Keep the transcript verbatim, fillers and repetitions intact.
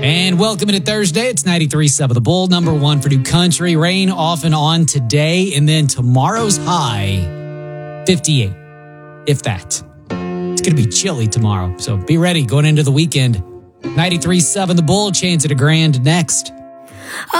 And welcome into Thursday. It's ninety-three point seven The Bull, number one for New Country. Rain off and on today, and then tomorrow's high, fifty-eight, if that. It's going to be chilly tomorrow, so be ready going into the weekend. ninety-three point seven The Bull, chance at a grand next.